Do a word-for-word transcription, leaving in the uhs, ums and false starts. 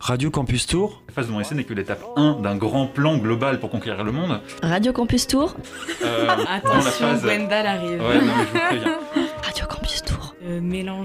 Radio Campus Tour. La phase de mon essai n'est que l'étape un d'un grand plan global pour conquérir le monde. Radio Campus Tour. Euh, Attention, dans la phase... Gwendal arrive. Ouais, non, mais je vous préviens. Radio Campus Tour. Euh, mélange